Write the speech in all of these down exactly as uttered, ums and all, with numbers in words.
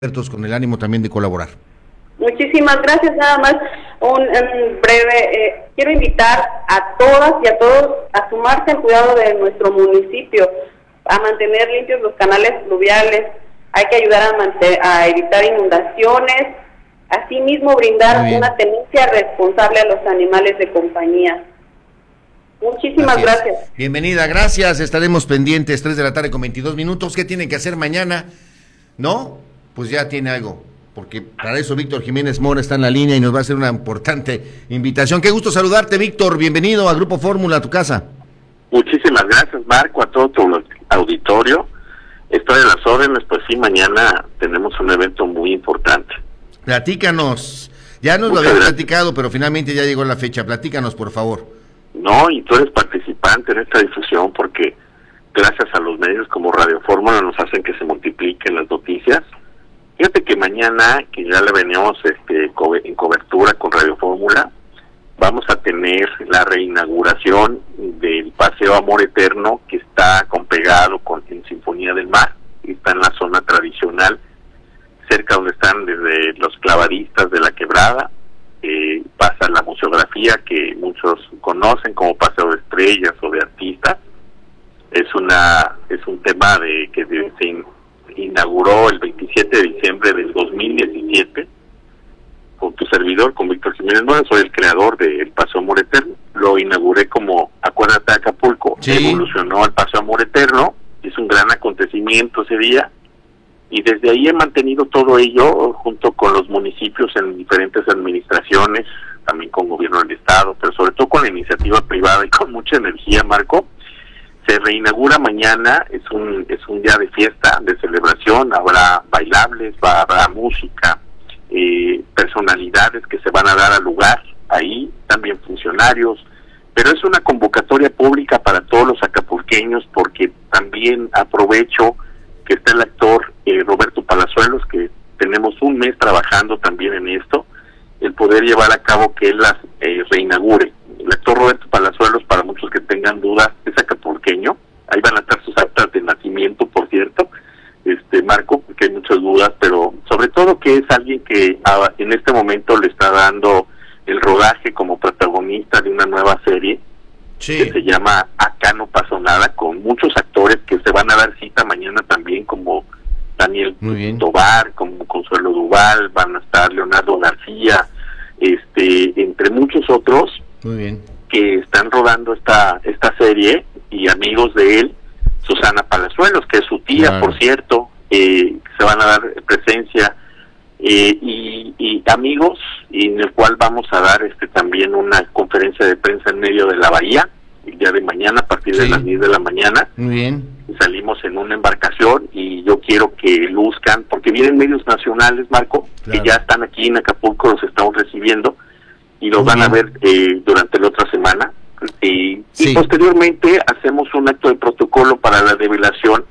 con el ánimo también de colaborar. Muchísimas gracias. Nada más un, un breve, eh, quiero invitar a todas y a todos a sumarse al cuidado de nuestro municipio, a mantener limpios los canales fluviales. Hay que ayudar a, mantener, a evitar inundaciones, asimismo brindar una tenencia responsable a los animales de compañía. Muchísimas gracias. Bienvenida, gracias, estaremos pendientes. Tres de la tarde con veintidós minutos. ¿Qué tienen que hacer mañana? ¿No? Pues ya tiene algo, porque para eso Víctor Jiménez Mora está en la línea y nos va a hacer una importante invitación. Qué gusto saludarte, Víctor, bienvenido a Grupo Fórmula, a tu casa. Muchísimas gracias, Marco, a todo tu auditorio. Estoy a las órdenes, pues sí, mañana tenemos un evento muy importante. Platícanos, ya nos Muchas lo habías platicado, pero finalmente ya llegó la fecha, platícanos, por favor. No, y tú eres participante en esta difusión porque gracias a los medios como Radio Fórmula nos hacen que se multipliquen las noticias. Fíjate que mañana, que ya le venimos este, en cobertura con Radio Fórmula, vamos a tener la reinauguración del Paseo Amor Eterno, que está compegado con en Sinfonía del Mar, está en la zona tradicional, cerca donde están desde los clavadistas de la Quebrada, eh, pasa la museografía que muchos conocen como Paseo de Estrellas o de Artistas. Es una es un tema de que de, se inauguró el veintisiete de diciembre del dos mil diecisiete con tu servidor, con Víctor Jiménez Mora. Soy el creador del Paseo Amor Eterno. Lo inauguré como Acuérdate de Acapulco. Sí. Evolucionó al Paseo Amor Eterno. Es un gran acontecimiento ese día. Y desde ahí he mantenido todo ello junto con los municipios en diferentes administraciones, también con gobierno del estado, pero sobre todo con la iniciativa privada y con mucha energía, Marco. Se reinaugura mañana, es un es un día de fiesta, de celebración, habrá bailables, va, habrá música, eh, personalidades que se van a dar al lugar, ahí también funcionarios, pero es una convocatoria pública para todos los acapulqueños porque también aprovecho que está el actor eh, Roberto Palazuelos, que tenemos un mes trabajando también en esto, el poder llevar a cabo que él las eh, reinaugure. El actor Roberto Palazuelos, para muchos que tengan dudas, es acapulqueño. Ahí van a estar sus actas de nacimiento, por cierto, este Marco, porque hay muchas dudas, pero sobre todo que es alguien que a, en este momento le está dando el rodaje como protagonista de una nueva serie, sí, que se llama Acá no pasó nada, con muchos actores que se van a dar cita mañana también, como Daniel Tobar, como Consuelo Duval, van a estar Leonardo García, este entre muchos otros. Muy bien. Que están rodando esta esta serie, y amigos de él, Susana Palazuelos, que es su tía, claro, por cierto, eh, se van a dar presencia, eh, y, y amigos, y en el cual vamos a dar este también una conferencia de prensa en medio de la bahía, el día de mañana, a partir sí. de las diez de la mañana. Muy bien. Salimos en una embarcación, y yo quiero que luzcan, porque vienen medios nacionales, Marco, claro, que ya están aquí en Acapulco, los estamos recibiendo, y los Muy van bien. a ver eh, durante la otra semana, y, sí. y posteriormente hacemos un acto de protocolo para la develación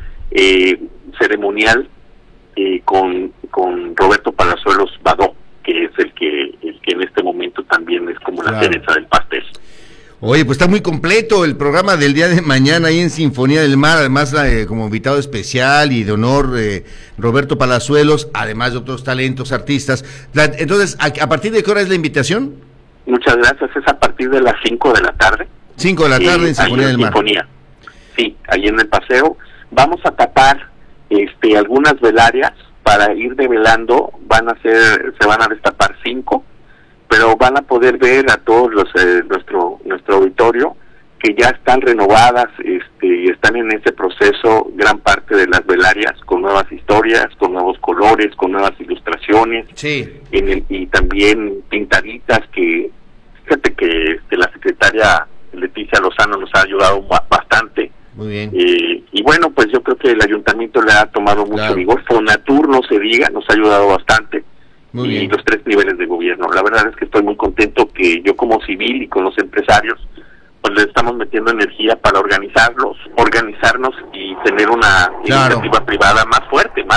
eh, ceremonial eh, con con Roberto Palazuelos Badó, que es el que el que en este momento también es como la cereza del pastel. Oye, pues está muy completo el programa del día de mañana ahí en Sinfonía del Mar, además eh, como invitado especial y de honor eh, Roberto Palazuelos, además de otros talentos, artistas. Entonces, ¿a, a partir de qué hora es la invitación? Muchas gracias, es a partir de las cinco de la tarde. cinco de la tarde eh, en Sinfonía del Mar. Sinfonía. Sí, ahí en el paseo. Vamos a tapar este, algunas velarias para ir develando, van a ser, se van a destapar cinco, pero van a poder ver a todos los eh, nuestro nuestro auditorio que ya están renovadas, este, y están en ese proceso gran parte de las velarias con nuevas historias, con nuevos colores, con nuevas ilustraciones, sí, en el, y también pintaditas que fíjate que este, la secretaria Leticia Lozano nos ha ayudado bastante. Muy bien. Eh, y bueno, pues yo creo que el ayuntamiento le ha tomado mucho claro. vigor. Fonatur, no se diga, nos ha ayudado bastante. Muy y bien. los tres niveles de gobierno. La verdad es que estoy muy contento que yo como civil y con los empresarios pues le estamos metiendo energía para organizarlos, organizarnos y tener una claro. iniciativa privada más fuerte, Marco.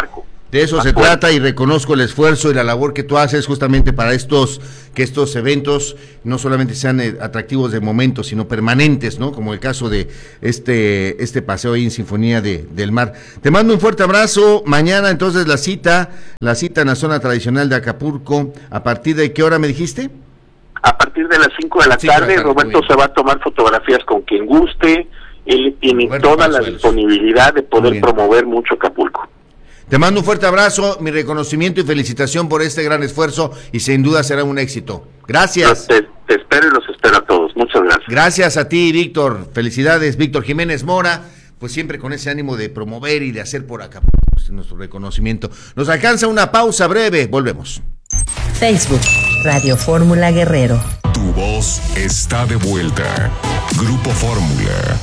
De eso se trata, y reconozco el esfuerzo y la labor que tú haces justamente para estos, que estos eventos no solamente sean eh, atractivos de momento, sino permanentes, ¿no? Como el caso de este, este paseo ahí en Sinfonía de, del Mar. Te mando un fuerte abrazo. Mañana entonces la cita, la cita en la zona tradicional de Acapulco. ¿A partir de qué hora me dijiste? A partir de las cinco de la tarde, Roberto se va a tomar fotografías con quien guste. Él tiene Roberto toda Panzuelos. La disponibilidad de poder promover mucho Acapulco. Te mando un fuerte abrazo, mi reconocimiento y felicitación por este gran esfuerzo, y sin duda será un éxito. Gracias. Te, te espero y los espero a todos. Muchas gracias. Gracias a ti, Víctor. Felicidades, Víctor Jiménez Mora, pues siempre con ese ánimo de promover y de hacer por acá pues, nuestro reconocimiento. Nos alcanza una pausa breve, volvemos. Facebook, Radio Fórmula Guerrero. Tu voz está de vuelta. Grupo Fórmula.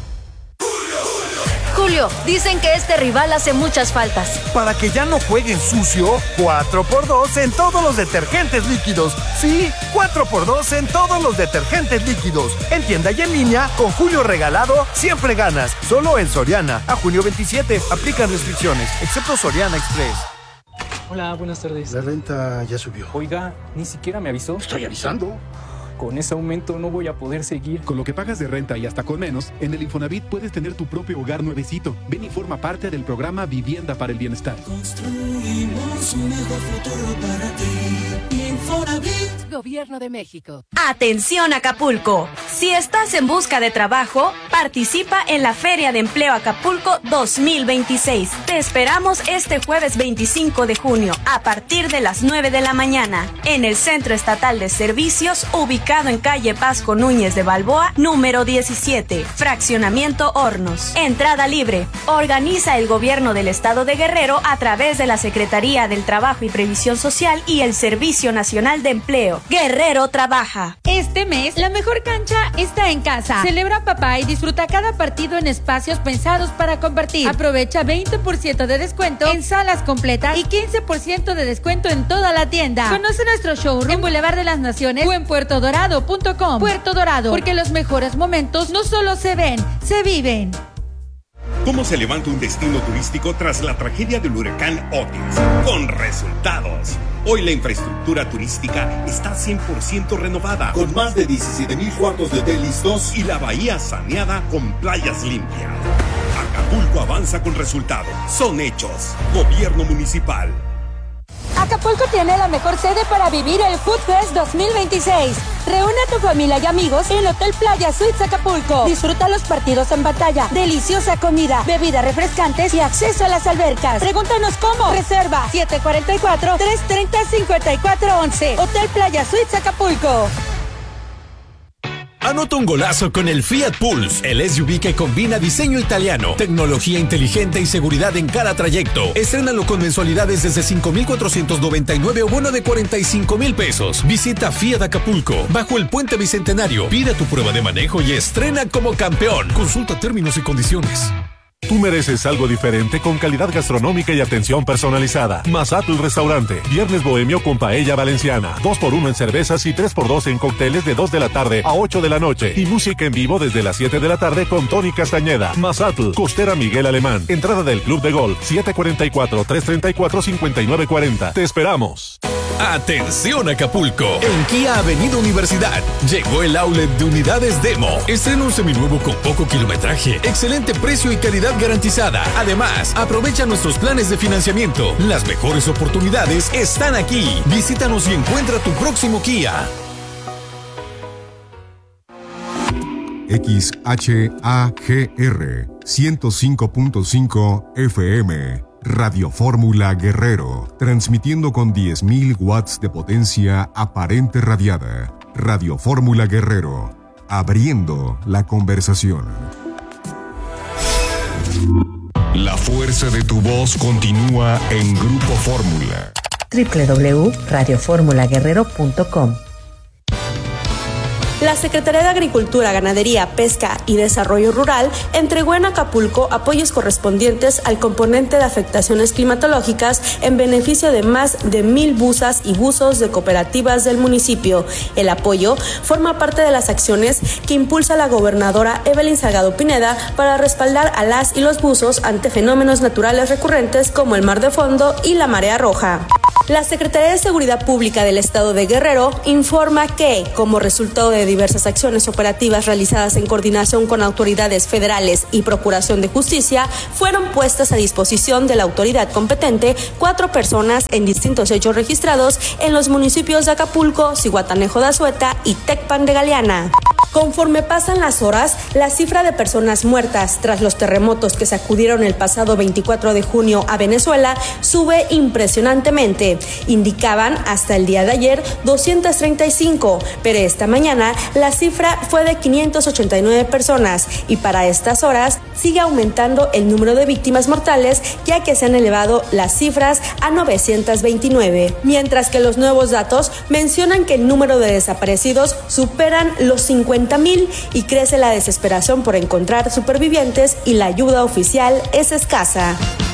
Julio, dicen que este rival hace muchas faltas. Para que ya no jueguen sucio, cuatro por dos en todos los detergentes líquidos. Sí, cuatro por dos en todos los detergentes líquidos. En tienda y en línea, con Julio regalado, siempre ganas. Solo en Soriana. A junio veintisiete, aplican restricciones, excepto Soriana Express. Hola, buenas tardes. La renta ya subió. Oiga, ni siquiera me avisó. Estoy avisando. Con ese aumento no voy a poder seguir. Con lo que pagas de renta y hasta con menos, en el Infonavit puedes tener tu propio hogar nuevecito. Ven y forma parte del programa Vivienda para el Bienestar. Construimos un mejor futuro para ti. Infonavit. Gobierno de México. Atención, Acapulco. Si estás en busca de trabajo, participa en la Feria de Empleo Acapulco dos mil veintiséis. Te esperamos este jueves veinticinco de junio a partir de las nueve de la mañana en el Centro Estatal de Servicios, ubicado en calle Pasco Núñez de Balboa, número diecisiete, Fraccionamiento Hornos. Entrada libre. Organiza el Gobierno del Estado de Guerrero a través de la Secretaría del Trabajo y Previsión Social y el Servicio Nacional de Empleo. Guerrero trabaja. Este mes, la mejor cancha está en casa. Celebra papá y disfruta cada partido en espacios pensados para compartir. Aprovecha veinte por ciento de descuento en salas completas y quince por ciento de descuento en toda la tienda. Conoce nuestro showroom en Boulevard de las Naciones o en puerto dorado punto com. Puerto Dorado, porque los mejores momentos no solo se ven, se viven. ¿Cómo se levanta un destino turístico tras la tragedia del huracán Otis? Con resultados. Hoy la infraestructura turística está cien por ciento renovada, con más de diecisiete mil cuartos de hotel listos y la bahía saneada con playas limpias. Acapulco avanza con resultados. Son hechos. Gobierno municipal. Acapulco tiene la mejor sede para vivir el Food Fest dos mil veintiséis. Reúne a tu familia y amigos en Hotel Playa Suites Acapulco. Disfruta los partidos en batalla, deliciosa comida, bebidas refrescantes y acceso a las albercas. Pregúntanos cómo. Reserva siete cuatro cuatro, tres tres cero, cinco cuatro once. Hotel Playa Suites Acapulco. Anota un golazo con el Fiat Pulse, el S U V que combina diseño italiano, tecnología inteligente y seguridad en cada trayecto. Estrénalo con mensualidades desde cinco mil cuatrocientos noventa y nueve o bono de cuarenta y cinco mil pesos. Visita Fiat Acapulco, bajo el Puente Bicentenario. Pide tu prueba de manejo y estrena como campeón. Consulta términos y condiciones. Tú mereces algo diferente con calidad gastronómica y atención personalizada. Mazatl Restaurante. Viernes bohemio con paella valenciana. dos por uno en cervezas y tres por dos en cócteles de dos de la tarde a ocho de la noche. Y música en vivo desde las siete de la tarde con Tony Castañeda. Mazatl, Costera Miguel Alemán. Entrada del Club de Golf siete cuatro cuatro, tres tres cuatro, cinco nueve cuatro cero. Te esperamos. Atención Acapulco, en Kia Avenida Universidad llegó el outlet de unidades Demo. Estrena un seminuevo con poco kilometraje, excelente precio y calidad garantizada. Además, aprovecha nuestros planes de financiamiento. Las mejores oportunidades están aquí. Visítanos y encuentra tu próximo Kia. X H A G R ciento cinco punto cinco F M Radio Fórmula Guerrero, transmitiendo con diez mil watts de potencia aparente radiada. Radio Fórmula Guerrero, abriendo la conversación. La fuerza de tu voz continúa en Grupo Fórmula. doble u doble u doble u punto radio fórmula guerrero punto com La Secretaría de Agricultura, Ganadería, Pesca y Desarrollo Rural entregó en Acapulco apoyos correspondientes al componente de afectaciones climatológicas en beneficio de más de mil buzas y buzos de cooperativas del municipio. El apoyo forma parte de las acciones que impulsa la gobernadora Evelyn Salgado Pineda para respaldar a las y los buzos ante fenómenos naturales recurrentes como el mar de fondo y la marea roja. La Secretaría de Seguridad Pública del Estado de Guerrero informa que, como resultado de diversas acciones operativas realizadas en coordinación con autoridades federales y Procuración de Justicia, fueron puestas a disposición de la autoridad competente cuatro personas en distintos hechos registrados en los municipios de Acapulco, Zihuatanejo de Azueta y Tecpan de Galeana. Conforme pasan las horas, la cifra de personas muertas tras los terremotos que sacudieron el pasado veinticuatro de junio a Venezuela sube impresionantemente. Indicaban hasta el día de ayer doscientas treinta y cinco, pero esta mañana la cifra fue de quinientas ochenta y nueve personas y para estas horas sigue aumentando el número de víctimas mortales, ya que se han elevado las cifras a novecientas veintinueve, mientras que los nuevos datos mencionan que el número de desaparecidos superan los cincuenta mil y crece la desesperación por encontrar supervivientes y la ayuda oficial es escasa.